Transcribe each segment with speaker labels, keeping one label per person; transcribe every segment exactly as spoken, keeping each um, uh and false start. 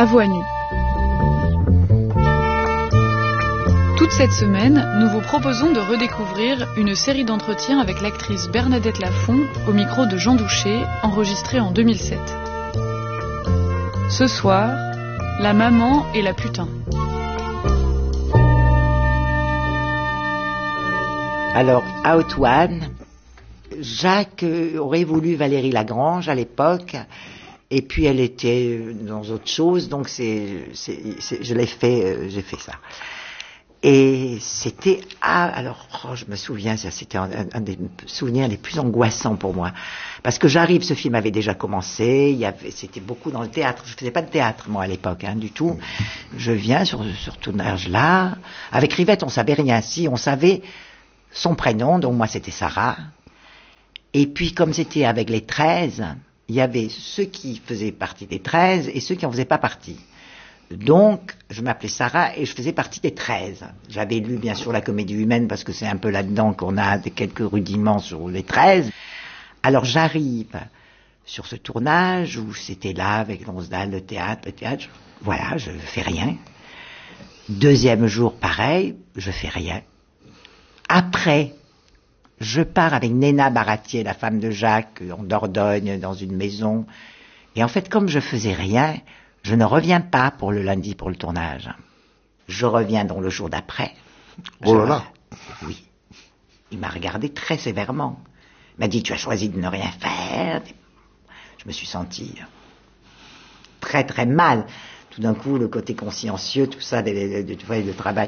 Speaker 1: À voix nue. Toute cette semaine, nous vous proposons de redécouvrir une série d'entretiens avec l'actrice Bernadette Lafont au micro de Jean Douché, enregistrée en deux mille sept. Ce soir, la maman et la putain.
Speaker 2: Alors, Out One, Jacques aurait voulu Valérie Lagrange à l'époque, et puis elle était dans autre chose, donc c'est, c'est, c'est, je l'ai fait, j'ai fait ça. Et c'était, ah, alors, oh, je me souviens, ça, c'était un, un des souvenirs les plus angoissants pour moi. Parce que j'arrive, ce film avait déjà commencé, il y avait, c'était beaucoup dans le théâtre. Je faisais pas de théâtre, moi, à l'époque, hein, du tout. Je viens sur, sur tournage-là. Avec Rivette, on savait rien. Si, on savait son prénom, donc moi, c'était Sarah. Et puis, comme c'était avec les treize, il y avait ceux qui faisaient partie des treize et ceux qui en faisaient pas partie. Donc, je m'appelais Sarah et je faisais partie des treize. J'avais lu, bien sûr, la comédie humaine parce que c'est un peu là-dedans qu'on a des quelques rudiments sur les treize. Alors, j'arrive sur ce tournage où c'était là, avec Lonsdal, le théâtre, le théâtre. Voilà, je fais rien. Deuxième jour, pareil, je fais rien. Après, je pars avec Néna Baratier, la femme de Jacques, en Dordogne, dans une maison. Et en fait, comme je faisais rien, je ne reviens pas pour le lundi, pour le tournage. Je reviens dans le jour d'après.
Speaker 3: Oh là là.
Speaker 2: Oui. Il m'a regardé très sévèrement. Il m'a dit, tu as choisi de ne rien faire. Je me suis senti très très mal. Tout d'un coup, le côté consciencieux, tout ça, le travail.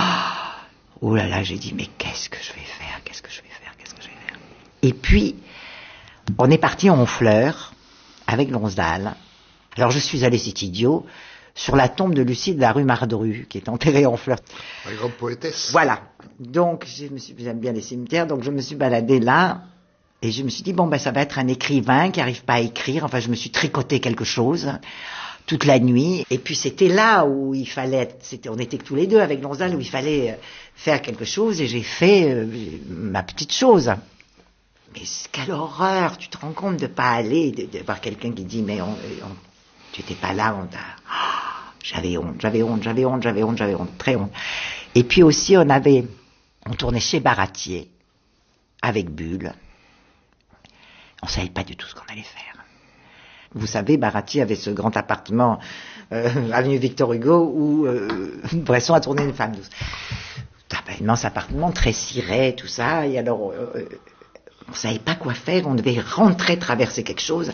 Speaker 2: Oh là là, j'ai dit, mais qu'est-ce que je vais faire? Qu'est-ce que je vais faire? Qu'est-ce que je vais faire? Et puis, on est parti en Honfleur, avec Lonsdal. Alors je suis allé, c'est idiot, sur la tombe de Lucie de la rue Mardru, qui est enterrée en fleurs.
Speaker 3: La grande poétesse.
Speaker 2: Voilà. Donc, je me suis, j'aime bien les cimetières, donc je me suis baladée là, et je me suis dit, bon, ben, ça va être un écrivain qui n'arrive pas à écrire. Enfin, je me suis tricoté quelque chose, toute la nuit. Et puis, c'était là où il fallait, c'était, on était que tous les deux avec Lonsdal, où il fallait faire quelque chose, et j'ai fait euh, ma petite chose. Mais quelle horreur! Tu te rends compte de pas aller, de, de voir quelqu'un qui dit, mais on, on tu n'étais pas là, on t'a... Oh, j'avais honte, j'avais honte, j'avais honte, j'avais honte, j'avais honte, très honte. Et puis aussi, on avait... On tournait chez Baratier, avec Bulle. On ne savait pas du tout ce qu'on allait faire. Vous savez, Baratier avait ce grand appartement, euh, avenue Victor Hugo, où euh, Bresson a tourné Une femme douce. Un immense appartement, très ciré, tout ça, et alors... Euh, on ne savait pas quoi faire, on devait rentrer, traverser quelque chose...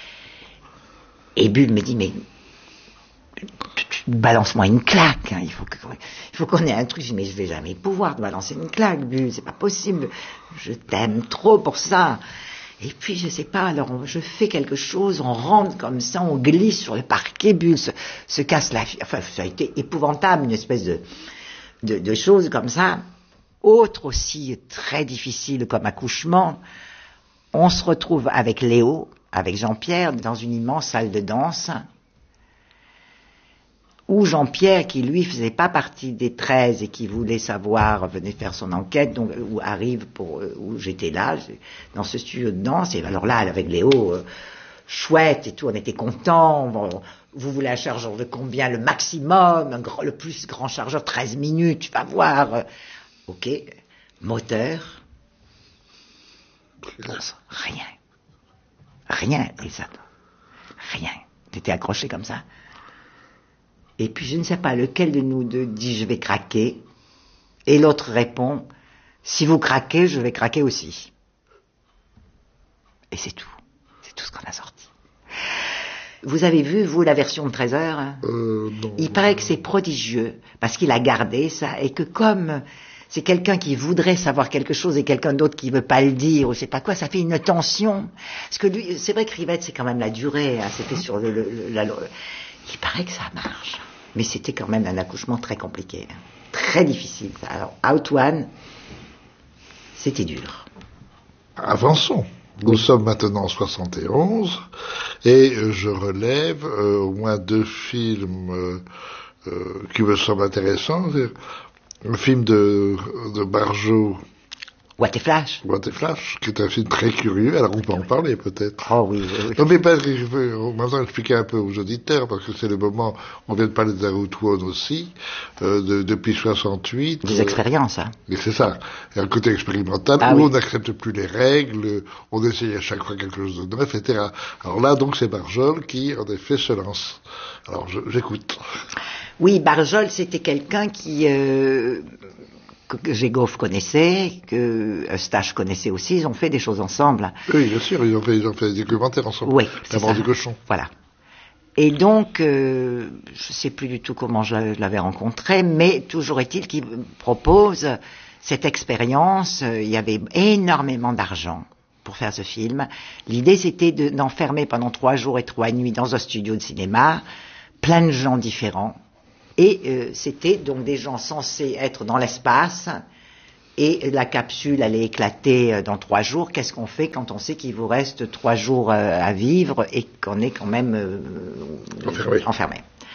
Speaker 2: Et Bulle me dit, mais balance-moi une claque, hein. il, faut que, il faut qu'on ait un truc. Je dis, mais je vais jamais pouvoir te balancer une claque, Bulle, c'est pas possible, je t'aime trop pour ça. Et puis, je sais pas, alors on, je fais quelque chose, on rentre comme ça, on glisse sur le parquet, Bulle se, se casse la... Enfin, ça a été épouvantable, une espèce de, de, de chose comme ça. Autre aussi, très difficile comme accouchement, on se retrouve avec Léo, avec Jean-Pierre, dans une immense salle de danse, où Jean-Pierre, qui lui faisait pas partie des treize et qui voulait savoir, venait faire son enquête, donc où arrive pour, où j'étais là, dans ce studio de danse, et alors là, avec Léo, euh, chouette et tout, on était contents, bon, vous voulez un chargeur de combien? Le maximum, un grand, le plus grand chargeur, treize minutes, tu vas voir. Ok, moteur, rien. Rien, Elisabeth. Rien. T'étais accroché comme ça. Et puis je ne sais pas lequel de nous deux dit je vais craquer. Et l'autre répond, si vous craquez, je vais craquer aussi. Et c'est tout. C'est tout ce qu'on a sorti. Vous avez vu, vous, la version de treize heures hein
Speaker 3: euh, non.
Speaker 2: Il paraît que c'est prodigieux, parce qu'il a gardé ça, et que comme... c'est quelqu'un qui voudrait savoir quelque chose et quelqu'un d'autre qui veut pas le dire ou je sais pas quoi, ça fait une tension. Parce que lui, c'est vrai que Rivette, c'est quand même la durée, hein, c'était sur le, le, le, la, le... Il paraît que ça marche. Mais c'était quand même un accouchement très compliqué. Hein. Très difficile. Alors, Out One, c'était dur.
Speaker 3: Avançons. Nous oui. sommes maintenant en soixante et onze et je relève euh, au moins deux films euh, euh, qui me semblent intéressants. Un film de, de Barjot
Speaker 2: What et Flash.
Speaker 3: What et Flash, qui est un film très curieux, alors on peut en parler peut-être.
Speaker 2: Oh oui, oui, oui.
Speaker 3: Non mais parce que je veux maintenant expliquer un peu aux auditeurs, parce que c'est le moment, on vient de parler de Outward aussi, euh, de, depuis soixante-huit.
Speaker 2: Des
Speaker 3: euh,
Speaker 2: expériences, hein.
Speaker 3: Et c'est ça. Il y a un côté expérimental,
Speaker 2: Ah,
Speaker 3: où
Speaker 2: oui.
Speaker 3: on n'accepte plus les règles, on essaye à chaque fois quelque chose de neuf, et cetera. Alors là, donc, c'est Barjol qui, en effet, se lance. Alors, je, j'écoute.
Speaker 2: Oui, Barjol, c'était quelqu'un qui... Euh... que Gégoff connaissait, que Eustache connaissait aussi, ils ont fait des choses ensemble.
Speaker 3: Oui, bien sûr, ils ont fait, ils ont fait des documentaires ensemble.
Speaker 2: Oui, c'est
Speaker 3: La mort
Speaker 2: ça.
Speaker 3: du cochon.
Speaker 2: Voilà. Et donc, euh, je ne sais plus du tout comment je l'avais rencontré, mais toujours est-il qu'il propose cette expérience. Il y avait énormément d'argent pour faire ce film. L'idée, c'était de, d'enfermer pendant trois jours et trois nuits dans un studio de cinéma, plein de gens différents. Et euh, c'était donc des gens censés être dans l'espace, et la capsule allait éclater dans trois jours. Qu'est-ce qu'on fait quand on sait qu'il vous reste trois jours euh, à vivre et qu'on est quand même euh,
Speaker 3: enfermé.
Speaker 2: enfermé.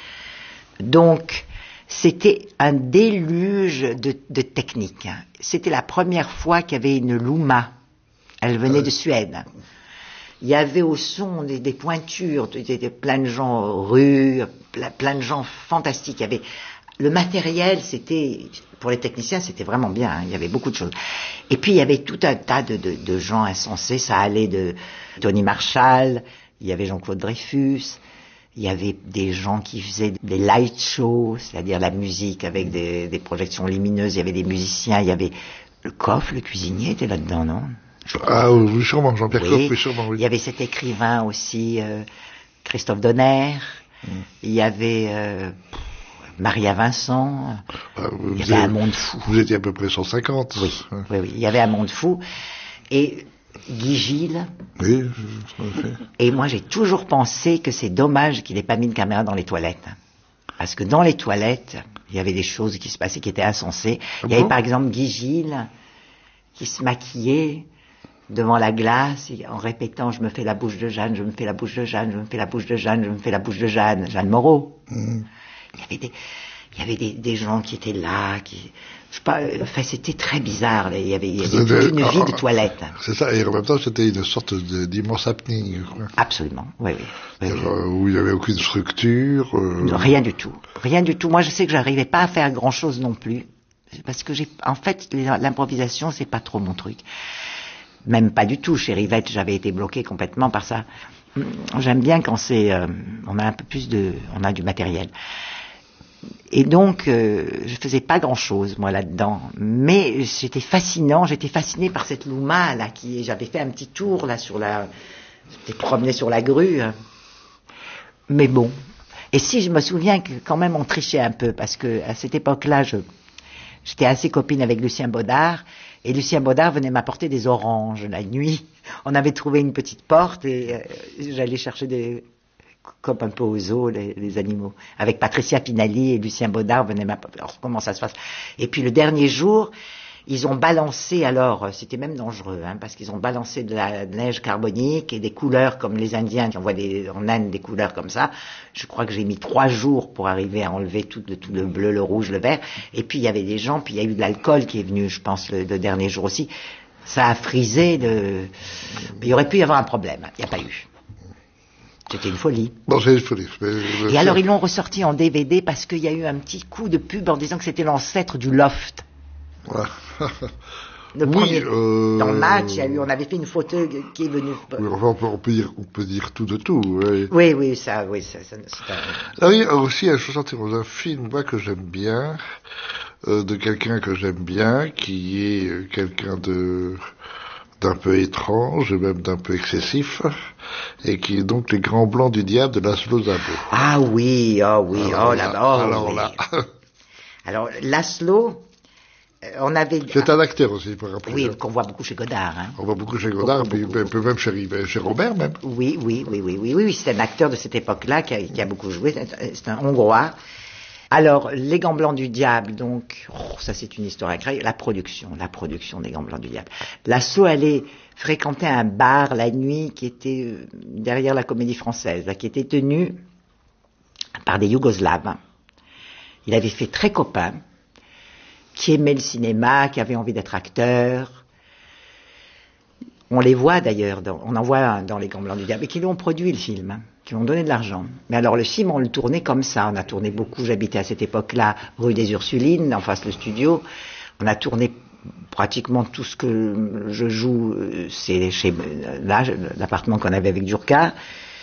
Speaker 2: Donc, c'était un déluge de, de techniques. C'était la première fois qu'il y avait une Luma. Elle venait de Suède. Il y avait au son des, des pointures, des, des, plein de gens rues, plein, plein de gens fantastiques. Il y avait le matériel, c'était pour les techniciens, c'était vraiment bien. Hein, il y avait beaucoup de choses. Et puis il y avait tout un tas de, de, de gens insensés. Ça allait de Tony Marshall, il y avait Jean-Claude Dreyfus, il y avait des gens qui faisaient des light shows, c'est-à-dire la musique avec des, des projections lumineuses. Il y avait des musiciens, il y avait le Coff, le cuisinier était là-dedans, non?
Speaker 3: Ah oui, sûrement, Jean-Pierre
Speaker 2: oui.
Speaker 3: Coff, oui, sûrement, oui.
Speaker 2: Il y avait cet écrivain aussi, euh, Christophe Donner. Mm. Il y avait euh, Maria Vincent.
Speaker 3: Ah,
Speaker 2: il y avait êtes, un monde fou.
Speaker 3: Vous étiez à peu près cent cinquante.
Speaker 2: Oui, hein. oui, oui. Il y avait un monde fou. Et Guy Gilles.
Speaker 3: Oui, en effet.
Speaker 2: Et moi, j'ai toujours pensé que c'est dommage qu'il n'ait pas mis de caméra dans les toilettes. Parce que dans les toilettes, il y avait des choses qui se passaient qui étaient insensées. Ah il y bon avait par exemple Guy Gilles qui se maquillait devant la glace, en répétant « Je me fais la bouche de Jeanne, je me fais la bouche de Jeanne, je me fais la bouche de Jeanne, je me fais la bouche de Jeanne, Jeanne Moreau. Mmh. » Il y avait des, il y avait des, des gens qui étaient là, qui, je sais pas, enfin c'était très bizarre. Il y avait, il y avait toute une vie de toilette.
Speaker 3: C'est ça, et en même temps c'était une sorte de, d'immense happening. Quoi.
Speaker 2: Absolument, oui, oui. oui, oui.
Speaker 3: Euh, où il n'y avait aucune structure. Euh...
Speaker 2: Non, rien du tout, rien du tout. Moi je sais que j'arrivais pas à faire grand chose non plus, parce que j'ai, en fait, l'improvisation c'est pas trop mon truc. Même pas du tout. Chez Rivette, j'avais été bloqué complètement par ça. J'aime bien quand c'est, euh, on a un peu plus de, on a du matériel. Et donc, euh, je faisais pas grand-chose moi là-dedans, mais c'était fascinant. J'étais fasciné par cette Luma là, qui, j'avais fait un petit tour là sur la, j'étais promené sur la grue. Mais bon. Et si je me souviens que quand même on trichait un peu parce que à cette époque-là, je, j'étais assez copine avec Lucien Baudard. Et Lucien Baudard venait m'apporter des oranges la nuit. On avait trouvé une petite porte et euh, j'allais chercher des, comme un peu aux zoos, les, les animaux. Avec Patricia Pinali et Lucien Baudard venaient m'apporter. Alors comment ça se passe? Et puis le dernier jour, ils ont balancé, alors c'était même dangereux, hein, parce qu'ils ont balancé de la neige carbonique et des couleurs comme les Indiens qui envoient des, en Inde des couleurs comme ça. Je crois que j'ai mis trois jours pour arriver à enlever tout le, tout le bleu, le rouge, le vert. Et puis il y avait des gens, puis il y a eu de l'alcool qui est venu, je pense, le, le dernier jour aussi. Ça a frisé de... Il y aurait pu y avoir un problème. Il n'y a pas eu. C'était une folie.
Speaker 3: Bon, c'est une folie. Mais, mais
Speaker 2: et
Speaker 3: ça...
Speaker 2: alors ils l'ont ressorti en D V D parce qu'il y a eu un petit coup de pub en disant que c'était l'ancêtre du Loft.
Speaker 3: Ouais.
Speaker 2: Le
Speaker 3: oui,
Speaker 2: premier,
Speaker 3: euh...
Speaker 2: dans le match, il y a eu, on avait fait une photo qui est venue.
Speaker 3: Oui, enfin, on, peut, on peut dire, on peut dire tout de tout. Oui,
Speaker 2: oui, oui ça, oui, ça, ça c'est un...
Speaker 3: Ah oui, aussi à soixante et onze, un film moi que j'aime bien, euh, de quelqu'un que j'aime bien, qui est quelqu'un de d'un peu étrange, même d'un peu excessif, et qui est donc Les Grands Blancs du Diable de Laszlo Szabó.
Speaker 2: Ah oui, oh oui,
Speaker 3: alors
Speaker 2: oh
Speaker 3: là,
Speaker 2: là, oh
Speaker 3: alors
Speaker 2: oui.
Speaker 3: là.
Speaker 2: Alors Laszlo. On avait...
Speaker 3: C'est un acteur aussi, pour rappeler.
Speaker 2: Oui, qu'on voit beaucoup chez Godard. Hein.
Speaker 3: On voit beaucoup chez Godard, beaucoup, puis beaucoup. Même chez, chez Robert, même.
Speaker 2: Oui, oui, oui, oui, oui, oui, c'est un acteur de cette époque-là qui a, qui a beaucoup joué. C'est un Hongrois. Alors, Les Gants Blancs du Diable, donc, oh, ça c'est une histoire incroyable. La production, la production des Gants Blancs du Diable. Laszlo allait fréquenter un bar la nuit qui était derrière la Comédie Française, là, qui était tenu par des Yougoslaves. Il avait fait très copain, qui aimait le cinéma, qui avait envie d'être acteur. On les voit d'ailleurs, dans, on en voit dans Les Gants Blancs du Diable, et qui lui ont produit le film, hein, qui lui ont donné de l'argent. Mais alors le film, on le tournait comme ça, on a tourné beaucoup, j'habitais à cette époque-là, rue des Ursulines, en face le studio, on a tourné pratiquement tout ce que je joue, c'est chez là, l'appartement qu'on avait avec Durka,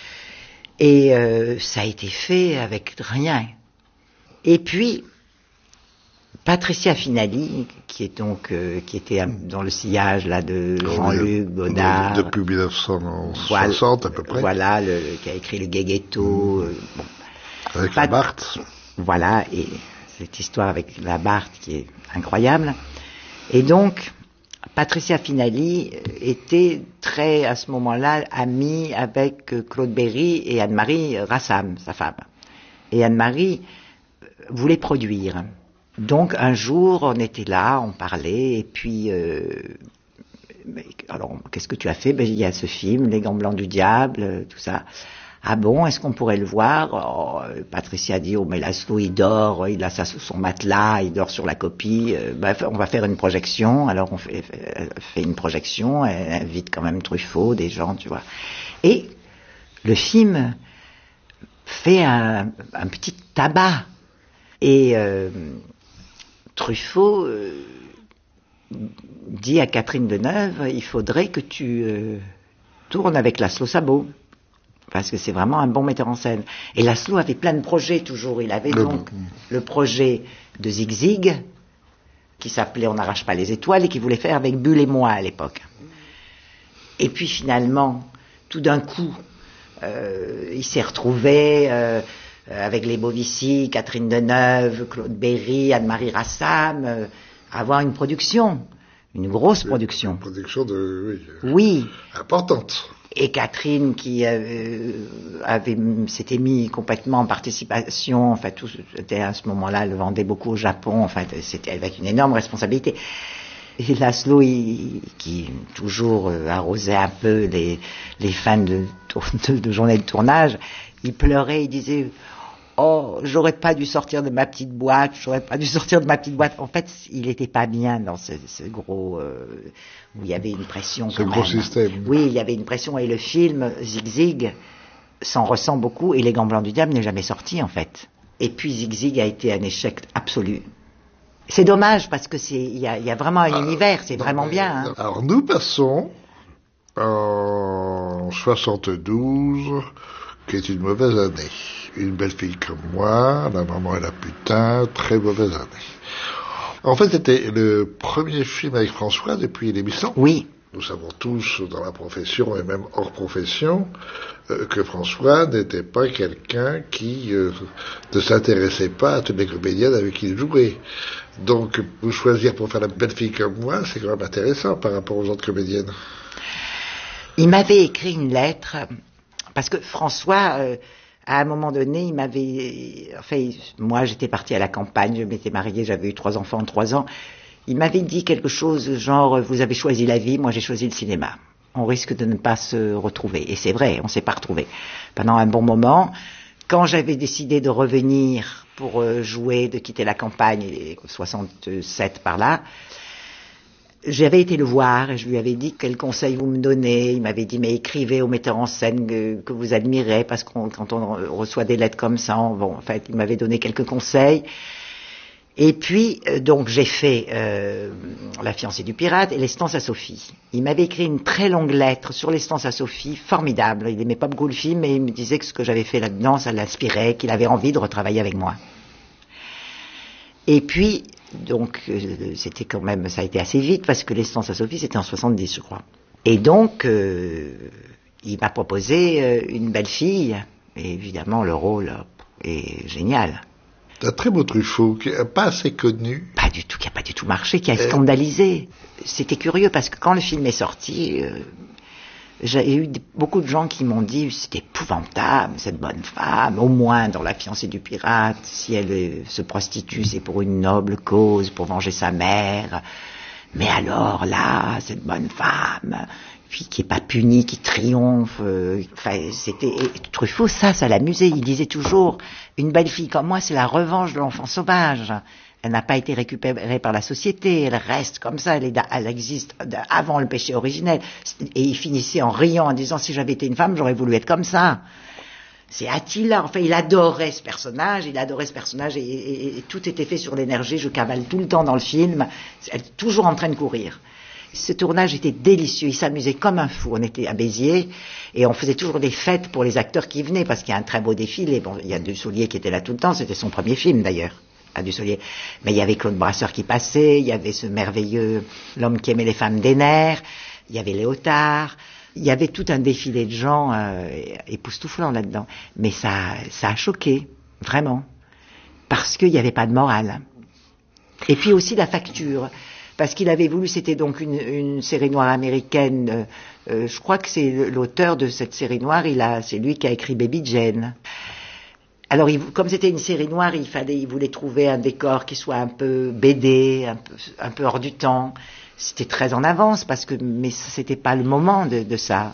Speaker 2: et euh, ça a été fait avec rien. Et puis, Patricia Finali, qui est donc euh, qui était dans le sillage là de Jean-Luc Godard
Speaker 3: depuis dix-neuf cent soixante voilà, à peu près.
Speaker 2: Voilà, le, qui a écrit le Guéguetto. Mmh. Euh, bon.
Speaker 3: Avec Pat- la Barthe.
Speaker 2: Voilà, et cette histoire avec la Barthe qui est incroyable. Et donc, Patricia Finali était très, à ce moment-là, amie avec Claude Berry et Anne-Marie Rassam, sa femme. Et Anne-Marie voulait produire. Donc, un jour, on était là, on parlait, et puis... Euh, alors, qu'est-ce que tu as fait? Ben, il y a ce film, Les Gants Blancs du Diable, tout ça. Ah bon, est-ce qu'on pourrait le voir? Oh, Patricia dit, oh mais Laszlo il dort, il a ça sous son matelas, il dort sur la copie, euh, ben, on va faire une projection, alors on fait, fait une projection, elle invite quand même Truffaut, des gens, tu vois. Et le film fait un, un petit tabac. Et euh, Truffaut euh, dit à Catherine Deneuve, il faudrait que tu euh, tournes avec Laszlo Sabo. Parce que c'est vraiment un bon metteur en scène. Et Laszlo avait plein de projets toujours. Il avait donc le, le projet de Zig Zig, qui s'appelait On n'arrache pas les étoiles, et qu'il voulait faire avec Bull et moi à l'époque. Et puis finalement, tout d'un coup, euh, il s'est retrouvé euh, avec les Bovici, Catherine Deneuve, Claude Berry, Anne-Marie Rassam, euh, avoir une production, une grosse production.
Speaker 3: Une production de... Oui.
Speaker 2: Oui.
Speaker 3: Importante.
Speaker 2: Et Catherine qui euh, avait s'était mis complètement en participation, enfin tout c'était à ce moment-là, elle vendait beaucoup au Japon, enfin c'était avec une énorme responsabilité. Et Laszlo, il, qui toujours euh, arrosait un peu les les fans de, de, de journée de tournage, il pleurait, il disait oh, j'aurais pas dû sortir de ma petite boîte, j'aurais pas dû sortir de ma petite boîte. En fait, il était pas bien dans ce, ce gros, euh, où il y avait une pression
Speaker 3: ce
Speaker 2: quand
Speaker 3: gros
Speaker 2: même.
Speaker 3: système.
Speaker 2: Oui, il y avait une pression, et le film Zig Zig s'en ressent beaucoup, et Les Gants Blancs du Diable n'est jamais sorti, en fait. Et puis Zig Zig a été un échec absolu. C'est dommage, parce que c'est, il y a, il y a vraiment un ah, univers, c'est non, vraiment mais, bien, hein.
Speaker 3: Alors, nous passons en soixante-douze, qui est une mauvaise année. Une belle fille comme moi, la maman et la putain, très mauvaise année. En fait, c'était le premier film avec François depuis l'émission.
Speaker 2: Oui.
Speaker 3: Nous savons tous, dans la profession et même hors profession, euh, que François n'était pas quelqu'un qui euh, ne s'intéressait pas à toutes les comédiennes avec qui il jouait. Donc, vous choisir pour faire la belle fille comme moi, c'est quand même intéressant par rapport aux autres comédiennes.
Speaker 2: Il m'avait écrit une lettre, parce que François... Euh, à un moment donné, il m'avait... Enfin, moi, j'étais partie à la campagne, je m'étais mariée, j'avais eu trois enfants en trois ans. Il m'avait dit quelque chose genre, vous avez choisi la vie, moi j'ai choisi le cinéma. On risque de ne pas se retrouver. Et c'est vrai, on ne s'est pas retrouvés. Pendant un bon moment, quand j'avais décidé de revenir pour jouer, de quitter la campagne, soixante-sept par là, j'avais été le voir et je lui avais dit quel conseil vous me donnez. Il m'avait dit mais écrivez au metteur en scène que, que vous admirez, parce que quand on reçoit des lettres comme ça, on, bon, en fait, il m'avait donné quelques conseils. Et puis euh, donc j'ai fait euh, La fiancée du pirate et L'Estance à Sophie. Il m'avait écrit une très longue lettre sur L'Estance à Sophie, formidable. Il aimait pas beaucoup le film, mais il me disait que ce que j'avais fait là-dedans, ça l'inspirait, qu'il avait envie de retravailler avec moi. Et puis, donc, euh, c'était quand même, ça a été assez vite, parce que L'Estance à Sophie, c'était en soixante-dix, je crois. Et donc, euh, il m'a proposé euh, Une belle fille, et évidemment, le rôle est génial.
Speaker 3: Un très beau Truffaut, qui n'est pas assez connu.
Speaker 2: Pas du tout, qui n'a pas du tout marché, qui a euh... scandalisé. C'était curieux, parce que quand le film est sorti... Euh, j'ai eu beaucoup de gens qui m'ont dit c'est épouvantable, cette bonne femme, au moins dans La fiancée du pirate, si elle euh, se prostitue, c'est pour une noble cause, pour venger sa mère. Mais alors là, cette bonne femme, puis qui est pas punie, qui triomphe, euh, enfin c'était et Truffaut, ça, ça l'amusait. Il disait toujours une belle fille comme moi, c'est la revanche de l'enfant sauvage. Elle n'a pas été récupérée par la société, elle reste comme ça, elle, est, elle existe avant le péché originel. Et il finissait en riant, en disant, si j'avais été une femme, j'aurais voulu être comme ça. C'est Attila, enfin, il adorait ce personnage, il adorait ce personnage, et, et, et tout était fait sur l'énergie, je cavale tout le temps dans le film, elle est toujours en train de courir. Ce tournage était délicieux, il s'amusait comme un fou, on était à Béziers, et on faisait toujours des fêtes pour les acteurs qui venaient, parce qu'il y a un très beau défilé. Bon, il y a Dussolier qui était là tout le temps, c'était son premier film d'ailleurs. À Dussolier. Mais il y avait Claude Brasseur qui passait, il y avait ce merveilleux L'homme qui aimait les femmes des nerfs, il y avait Léotard, il y avait tout un défilé de gens euh, époustouflants là-dedans. Mais ça, ça a choqué, vraiment, parce qu'il n'y avait pas de morale. Et puis aussi la facture, parce qu'il avait voulu, c'était donc une, une série noire américaine, euh, euh, je crois que c'est l'auteur de cette série noire, il a, c'est lui qui a écrit Baby Jane. Alors, il, comme c'était une série noire, il fallait, il voulait trouver un décor qui soit un peu B D, un peu, un peu hors du temps. C'était très en avance parce que, mais c'était pas le moment de, de ça.